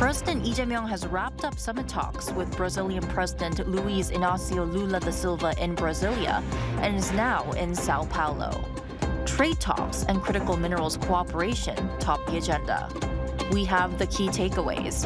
President Lee Jae-myung has wrapped up summit talks with Brazilian President Luiz Inácio Lula da Silva in Brasilia and is now in Sao Paulo. Trade talks and critical minerals cooperation top the agenda. We have the key takeaways.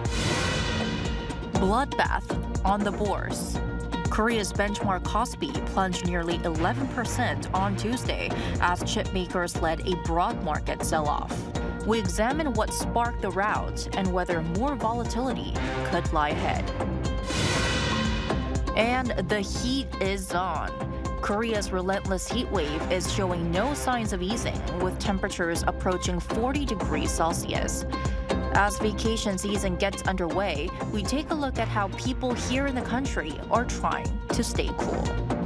Bloodbath on the bourse. Korea's benchmark Kospi plunged nearly 11% on Tuesday as chip makers led a broad market sell-off. We examine what sparked the rout and whether more volatility could lie ahead. And the heat is on. Korea's relentless heat wave is showing no signs of easing, with temperatures approaching 40 degrees Celsius. As vacation season gets underway, we take a look at how people here in the country are trying to stay cool.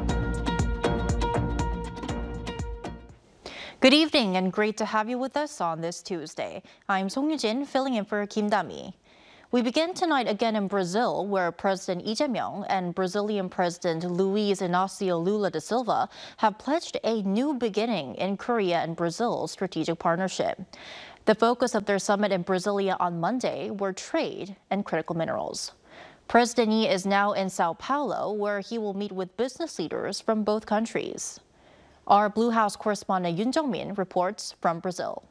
Good evening and great to have you with us on this Tuesday. I'm Song Yu-jin, filling in for Kim Da-mi. We begin tonight again in Brazil, where President Lee Jae-myung and Brazilian President Luiz Inácio Lula da Silva have pledged a new beginning in Korea and Brazil's strategic partnership. The focus of their summit in Brasilia on Monday were trade and critical minerals. President Lee is now in Sao Paulo, where he will meet with business leaders from both countries. Our Blue House correspondent Yoon Jung-min reports from Brazil.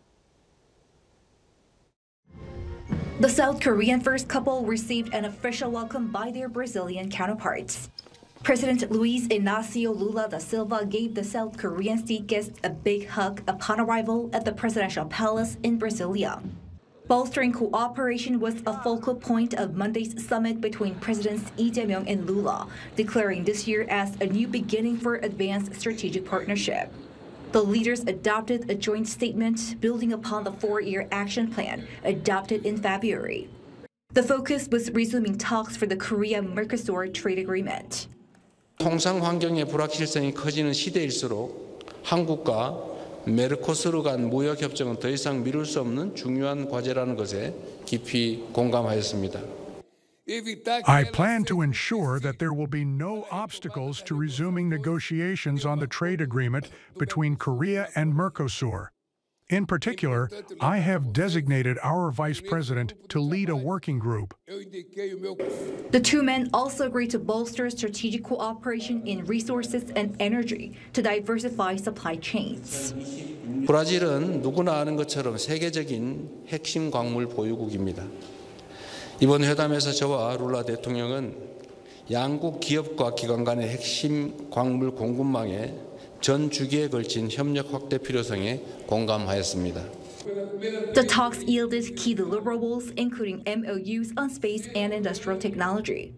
The South Korean first couple received an official welcome by their Brazilian counterparts. President Luiz Inácio Lula da Silva gave the South Korean state guest a big hug upon arrival at the presidential palace in Brasilia. Bolstering cooperation was a focal point of Monday's summit between Presidents Lee Jae-myung and Lula, declaring this year as a new beginning for advanced strategic partnership. The leaders adopted a joint statement building upon the 4-year action plan adopted in February. The focus was resuming talks for the Korea-Mercosur trade agreement. 통상 환경의 불확실성이 커지는 시대일수록 한국과 메르코스르 간 무역 협정은 더 이상 미룰 수 없는 중요한 과제라는 것에 깊이 공감하였습니다. I plan to ensure that there will be no obstacles to resuming negotiations on the trade agreement between Korea and Mercosur. In particular, I have designated our vice president to lead a working group. The two men also agreed to bolster strategic cooperation in resources and energy to diversify supply chains. 브라질은 누구나 아는 것처럼 세계적인 핵심 광물 보유국입니다. 이번 회담에서 저와 룰라 대통령은 양국 기업과 기관 간의 핵심 광물 공급망의 전 주기에 걸친 협력 확대 필요성에 공감하였습니다. The talks yielded key deliverables, including MOUs on space and industrial technology.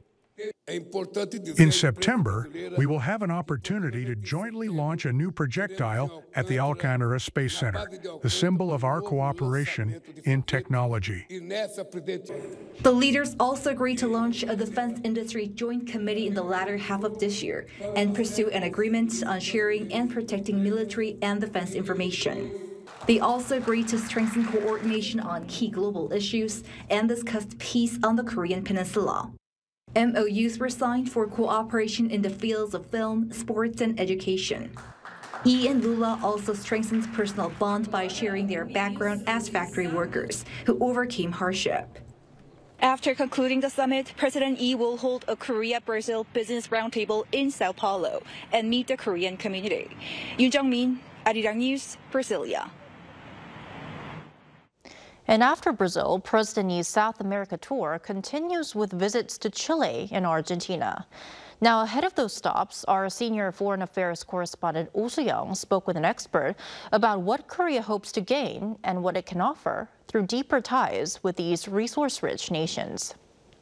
In September, we will have an opportunity to jointly launch a new projectile at the Alcântara Space Center, the symbol of our cooperation in technology. The leaders also agreed to launch a defense industry joint committee in the latter half of this year and pursue an agreement on sharing and protecting military and defense information. They also agreed to strengthen coordination on key global issues and discussed peace on the Korean Peninsula. MOUs were signed for cooperation in the fields of film, sports, and education. Lee and Lula also strengthened personal bond by sharing their background as factory workers who overcame hardship. After concluding the summit, President Lee will hold a Korea-Brazil business roundtable in Sao Paulo and meet the Korean community. Yoon Jung-min, Arirang News, Brasilia. And after Brazil, President Lee's South America tour continues with visits to Chile and Argentina. Now, ahead of those stops, our senior foreign affairs correspondent Oh Soo-young spoke with an expert about what Korea hopes to gain and what it can offer through deeper ties with these resource-rich nations.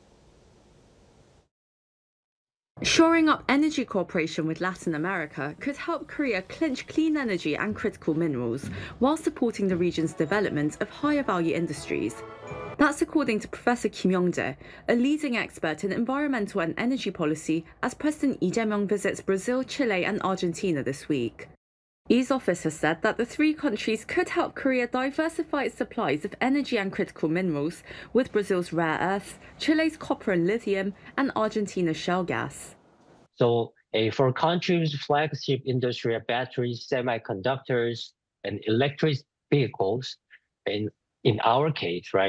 Shoring up energy cooperation with Latin America could help Korea clinch clean energy and critical minerals while supporting the region's development of higher value industries. That's according to Professor Kim Yong-jae, a leading expert in environmental and energy policy, as President Lee Jae-myung visits Brazil, Chile and Argentina this week. Lee's office has said that the three countries could help Korea diversify its supplies of energy and critical minerals, with Brazil's rare earths, Chile's copper and lithium, and Argentina's shale gas. So for countries' flagship industry of batteries, semiconductors, and electric vehicles, and in our case, right,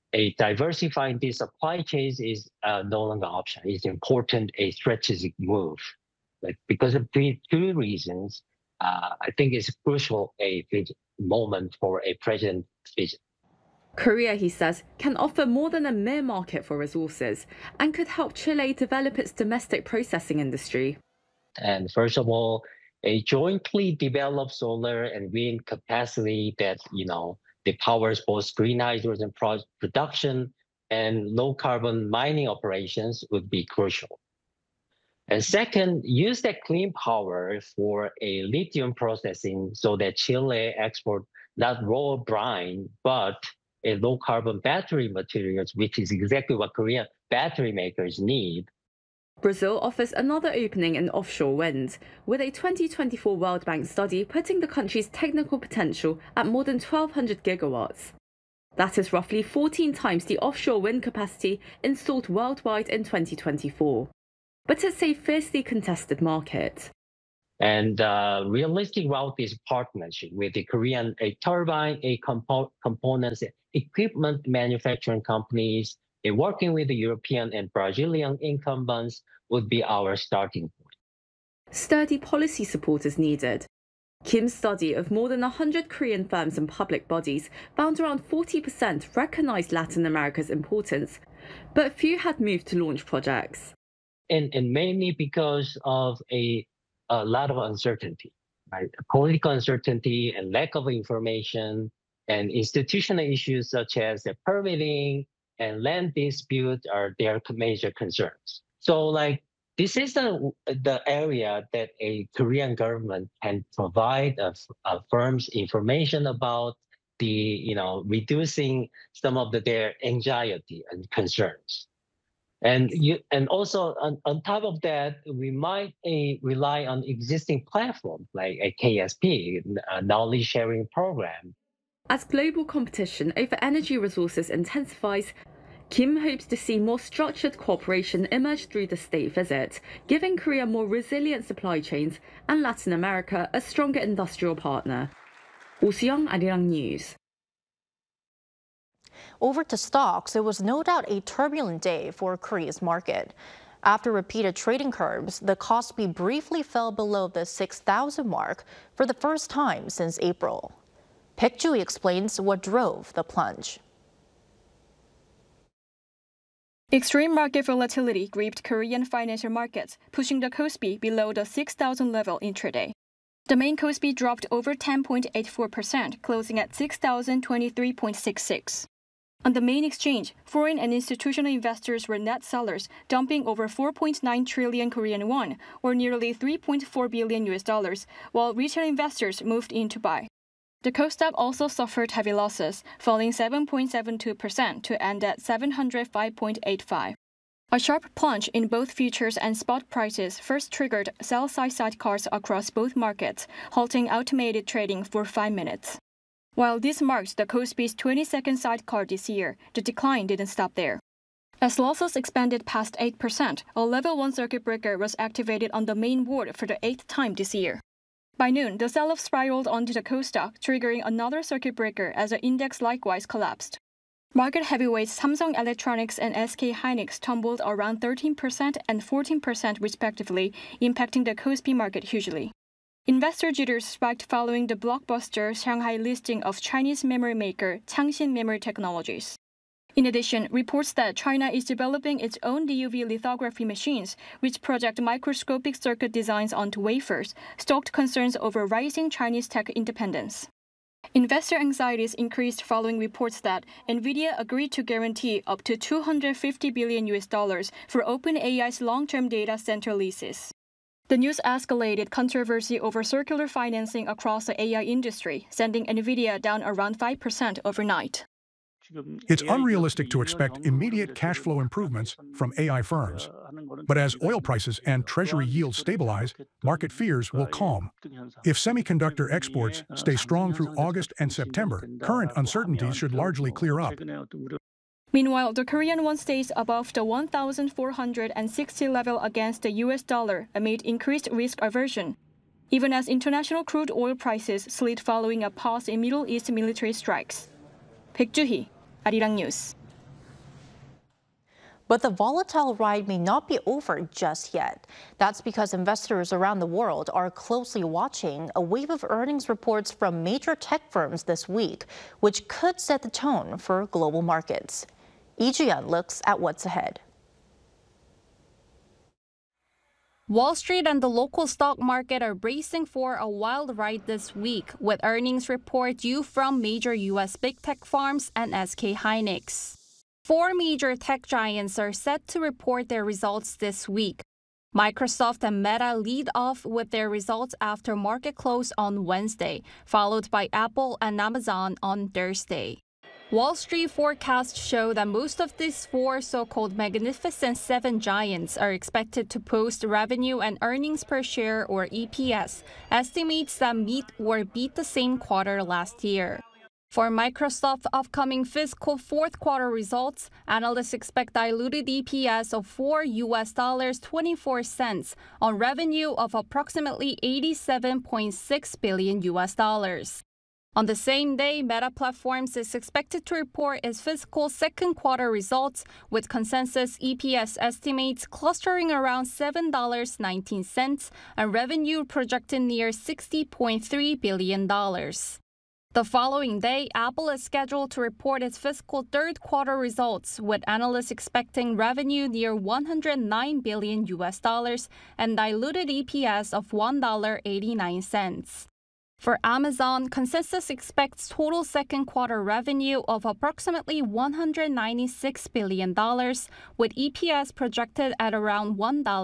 diversifying these supply chains is no longer an option. It's important, a strategic move. Because of two reasons, I think it's crucial a moment for a president's vision. Korea, he says, can offer more than a mere market for resources and could help Chile develop its domestic processing industry. And first of all, a jointly developed solar and wind capacity that, that powers both green hydrogen production and low carbon mining operations would be crucial. And second, use that clean power for a lithium processing so that Chile export not raw brine, but a low carbon battery materials, which is exactly what Korean battery makers need. Brazil offers another opening in offshore wind, with a 2024 World Bank study putting the country's technical potential at more than 1,200 gigawatts. That is roughly 14 times the offshore wind capacity installed worldwide in 2024. But it's a fiercely contested market. And realistic route is partnership with the Korean turbine, components, equipment manufacturing companies. Working with the European and Brazilian incumbents would be our starting point. Sturdy policy support is needed. Kim's study of more than 100 Korean firms and public bodies found around 40% recognized Latin America's importance, but few had moved to launch projects. And mainly because of a lot of uncertainty, right? Political uncertainty and lack of information and institutional issues such as permitting and land dispute are their major concerns. So this is the area that a Korean government can provide firms information about reducing some of their anxiety and concerns. And also on top of that, we might rely on existing platforms like a KSP, a knowledge sharing program. As global competition over energy resources intensifies, Kim hopes to see more structured cooperation emerge through the state visit, giving Korea more resilient supply chains and Latin America a stronger industrial partner. Oh Soo-young, Arirang News. Over to stocks, it was no doubt a turbulent day for Korea's market. After repeated trading curbs, the Kospi briefly fell below the 6,000 mark for the first time since April. Baek Joo-hee explains what drove the plunge. Extreme market volatility gripped Korean financial markets, pushing the Kospi below the 6,000 level intraday. The main Kospi dropped over 10.84%, closing at 6,023.66. On the main exchange, foreign and institutional investors were net sellers, dumping over 4.9 trillion Korean won, or nearly $3.4 billion, while retail investors moved in to buy. The Kosdaq also suffered heavy losses, falling 7.72% to end at 705.85. A sharp plunge in both futures and spot prices first triggered sell-side sidecars across both markets, halting automated trading for 5 minutes. While this marked the Kospi's 22nd sidecar this year, the decline didn't stop there. As losses expanded past 8%, a level 1 circuit breaker was activated on the main board for the 8th time this year. By noon, the sell-off spiraled onto the Kosdaq, triggering another circuit breaker as the index likewise collapsed. Market heavyweights Samsung Electronics and SK Hynix tumbled around 13% and 14% respectively, impacting the Kospi market hugely. Investor jitters spiked following the blockbuster Shanghai listing of Chinese memory maker Changxin Memory Technologies. In addition, reports that China is developing its own DUV lithography machines, which project microscopic circuit designs onto wafers, stoked concerns over rising Chinese tech independence. Investor anxieties increased following reports that NVIDIA agreed to guarantee up to $250 billion for OpenAI's long-term data center leases. The news escalated controversy over circular financing across the AI industry, sending NVIDIA down around 5% overnight. It's unrealistic to expect immediate cash flow improvements from AI firms. But as oil prices and treasury yields stabilize, market fears will calm. If semiconductor exports stay strong through August and September, current uncertainties should largely clear up. Meanwhile, the Korean won stays above the 1,460 level against the US dollar amid increased risk aversion, even as international crude oil prices slid following a pause in Middle East military strikes. Baek Joo-hee, Arirang News. But the volatile ride may not be over just yet. That's because investors around the world are closely watching a wave of earnings reports from major tech firms this week, which could set the tone for global markets. Lee Ji-yeon looks at what's ahead. Wall Street and the local stock market are bracing for a wild ride this week, with earnings report due from major U.S. big tech firms and SK hynix. 4 major tech giants are set to report their results this week. Microsoft and Meta lead off with their results after market close on Wednesday, followed by Apple and Amazon on Thursday. Wall Street forecasts show that most of these 4 so-called Magnificent 7 giants are expected to post revenue and earnings per share, or EPS, estimates that meet or beat the same quarter last year. For Microsoft's upcoming fiscal fourth quarter results, analysts expect diluted EPS of $4.24 on revenue of approximately $87.6 billion. On the same day, Meta Platforms is expected to report its fiscal second quarter results, with consensus EPS estimates clustering around $7.19 and revenue projected near $60.3 billion. The following day, Apple is scheduled to report its fiscal third quarter results, with analysts expecting revenue near $109 billion and diluted EPS of $1.89. For Amazon, consensus expects total second quarter revenue of approximately $196 billion, with EPS projected at around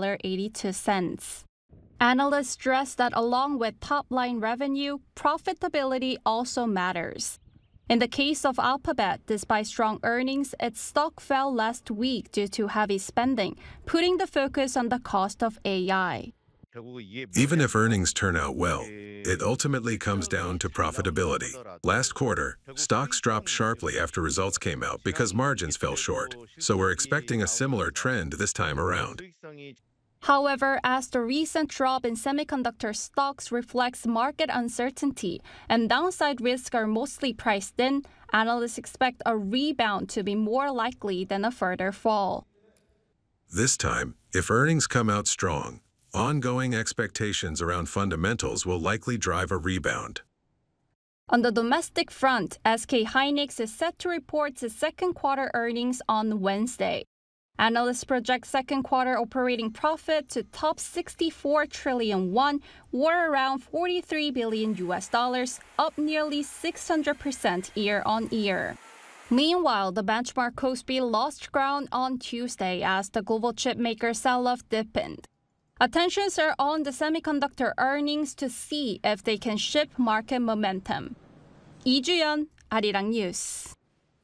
$1.82. Analysts stress that along with top-line revenue, profitability also matters. In the case of Alphabet, despite strong earnings, its stock fell last week due to heavy spending, putting the focus on the cost of AI. Even if earnings turn out well, it ultimately comes down to profitability. Last quarter, stocks dropped sharply after results came out because margins fell short, so we're expecting a similar trend this time around. However, as the recent drop in semiconductor stocks reflects market uncertainty and downside risks are mostly priced in, analysts expect a rebound to be more likely than a further fall. This time, if earnings come out strong, ongoing expectations around fundamentals will likely drive a rebound. On the domestic front, SK hynix is set to report its second quarter earnings on Wednesday. Analysts project second quarter operating profit to top 64 trillion won, or around $43 billion, up nearly 600% year-on-year. Meanwhile, the benchmark Kospi lost ground on Tuesday as the global chipmaker sell-off deepened. Attentions are on the semiconductor earnings to see if they can shift market momentum. Lee Ji-yeon, Arirang News.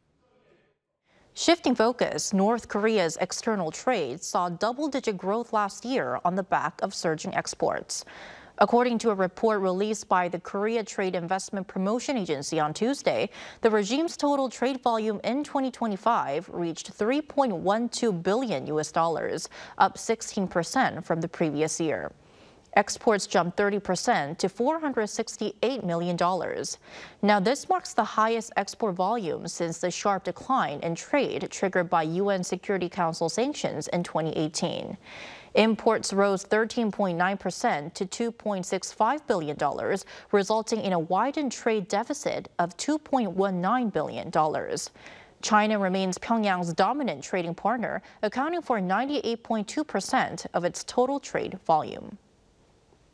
Shifting focus, North Korea's external trade saw double-digit growth last year on the back of surging exports. According to a report released by the Korea Trade Investment Promotion Agency on Tuesday, the regime's total trade volume in 2025 reached $3.12 billion, up 16% from the previous year. Exports jumped 30% to $468 million. Now, this marks the highest export volume since the sharp decline in trade triggered by UN Security Council sanctions in 2018. Imports rose 13.9% to $2.65 billion, resulting in a widened trade deficit of $2.19 billion. China remains Pyongyang's dominant trading partner, accounting for 98.2% of its total trade volume.